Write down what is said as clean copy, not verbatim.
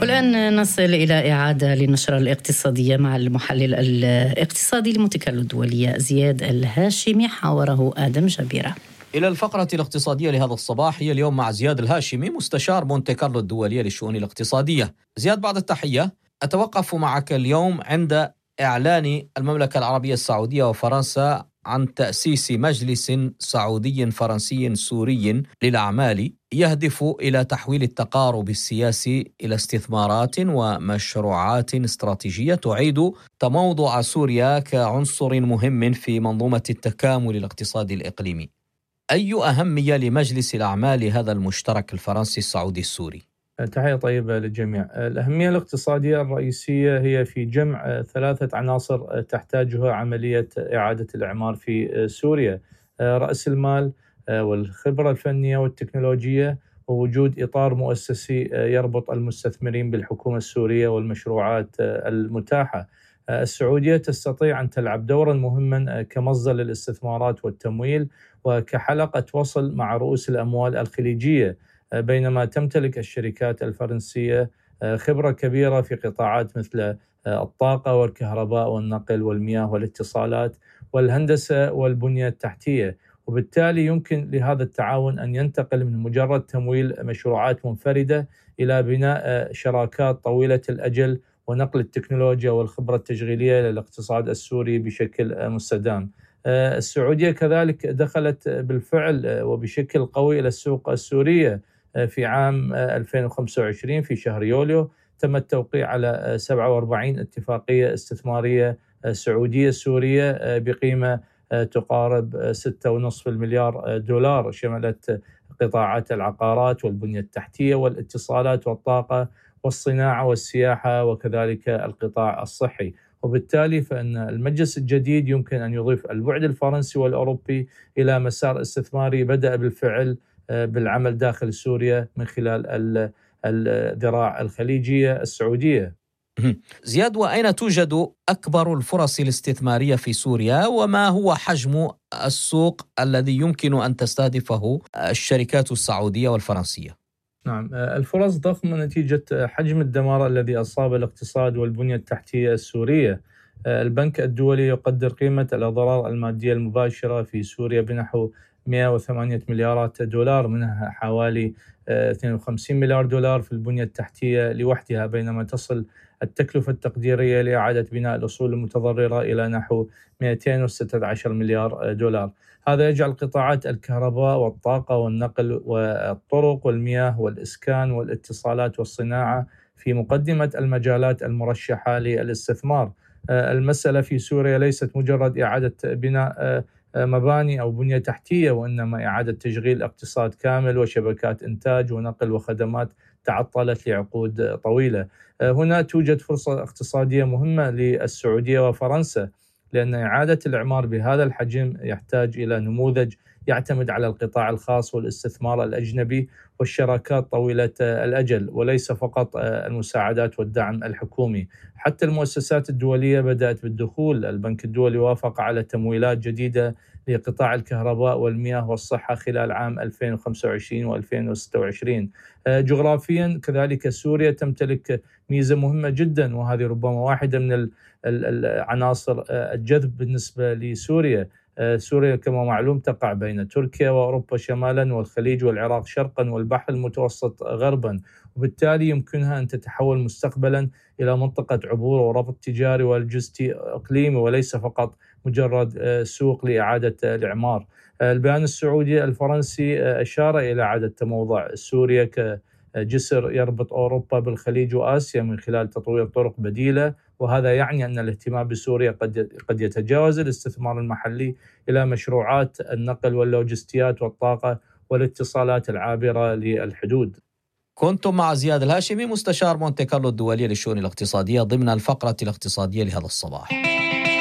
والآن نصل إلى إعادة للنشرة الاقتصادية مع المحلل الاقتصادي لمونتي كارلو الدولية زياد الهاشمي، حاوره آدم جبيرة. إلى الفقرة الاقتصادية لهذا الصباح، هي اليوم مع زياد الهاشمي مستشار مونتي كارلو الدولية للشؤون الاقتصادية. زياد، بعد التحية، أتوقف معك اليوم عند إعلان المملكة العربية السعودية وفرنسا عن تأسيس مجلس سعودي فرنسي سوري للأعمال يهدف إلى تحويل التقارب السياسي إلى استثمارات ومشروعات استراتيجية تعيد تموضع سوريا كعنصر مهم في منظومة التكامل الاقتصادي الإقليمي. أي أهمية لمجلس الأعمال هذا المشترك الفرنسي السعودي السوري؟ تحية طيبة للجميع. الأهمية الاقتصادية الرئيسية هي في جمع ثلاثة عناصر تحتاجها عملية إعادة الإعمار في سوريا: رأس المال والخبرة الفنية والتكنولوجية، ووجود إطار مؤسسي يربط المستثمرين بالحكومة السورية والمشروعات المتاحة. السعودية تستطيع أن تلعب دورا مهما كمصدر للاستثمارات والتمويل وكحلقة وصل مع رؤوس الأموال الخليجية، بينما تمتلك الشركات الفرنسية خبرة كبيرة في قطاعات مثل الطاقة والكهرباء والنقل والمياه والاتصالات والهندسة والبنية التحتية، وبالتالي يمكن لهذا التعاون أن ينتقل من مجرد تمويل مشروعات منفردة إلى بناء شراكات طويلة الأجل ونقل التكنولوجيا والخبرة التشغيلية للاقتصاد السوري بشكل مستدام. السعودية كذلك دخلت بالفعل وبشكل قوي إلى السوق السورية في عام 2025 في شهر يوليو. تم التوقيع على 47 اتفاقية استثمارية سعودية سورية بقيمة تقارب 6.5 مليار دولار، شملت قطاعات العقارات والبنية التحتية والاتصالات والطاقة والصناعة والسياحة وكذلك القطاع الصحي. وبالتالي فإن المجلس الجديد يمكن أن يضيف البعد الفرنسي والأوروبي إلى مسار استثماري بدأ بالفعل بالعمل داخل سوريا من خلال الذراع الخليجية السعودية. زياد، وأين توجد أكبر الفرص الاستثمارية في سوريا، وما هو حجم السوق الذي يمكن أن تستهدفه الشركات السعودية والفرنسية؟ نعم، الفرص ضخمة نتيجة حجم الدمار الذي أصاب الاقتصاد والبنية التحتية السورية. البنك الدولي يقدر قيمة الأضرار المادية المباشرة في سوريا بنحو 108 مليارات دولار، منها حوالي 52 مليار دولار في البنية التحتية لوحدها، بينما تصل التكلفة التقديرية لإعادة بناء الأصول المتضررة إلى نحو 216 مليار دولار. هذا يجعل قطاعات الكهرباء والطاقة والنقل والطرق والمياه والإسكان والاتصالات والصناعة في مقدمة المجالات المرشحة للاستثمار. المسألة في سوريا ليست مجرد إعادة بناء مباني أو بنية تحتية، وإنما إعادة تشغيل اقتصاد كامل وشبكات إنتاج ونقل وخدمات تعطلت لعقود طويلة. هنا توجد فرصة اقتصادية مهمة للسعودية وفرنسا، لأن إعادة الإعمار بهذا الحجم يحتاج إلى نموذج يعتمد على القطاع الخاص والاستثمار الأجنبي والشراكات طويلة الأجل، وليس فقط المساعدات والدعم الحكومي. حتى المؤسسات الدولية بدأت بالدخول. البنك الدولي وافق على تمويلات جديدة لقطاع الكهرباء والمياه والصحة خلال عام 2025 و2026. جغرافيا كذلك سوريا تمتلك ميزة مهمة جدا، وهذه ربما واحدة من العناصر الجذب بالنسبة لسوريا. سوريا كما معلوم تقع بين تركيا وأوروبا شمالا والخليج والعراق شرقا والبحر المتوسط غربا، وبالتالي يمكنها أن تتحول مستقبلا إلى منطقة عبور وربط تجاري ولوجستي إقليمي، وليس فقط مجرد سوق لإعادة الإعمار. البيان السعودي الفرنسي أشار إلى إعادة تموضع سوريا كجسر يربط أوروبا بالخليج وآسيا من خلال تطوير طرق بديلة، وهذا يعني أن الاهتمام بسوريا قد يتجاوز الاستثمار المحلي إلى مشروعات النقل واللوجستيات والطاقة والاتصالات العابرة للحدود. كنتم مع زياد الهاشمي مستشار مونتي كارلو الدولية للشؤون الاقتصادية ضمن الفقرة الاقتصادية لهذا الصباح.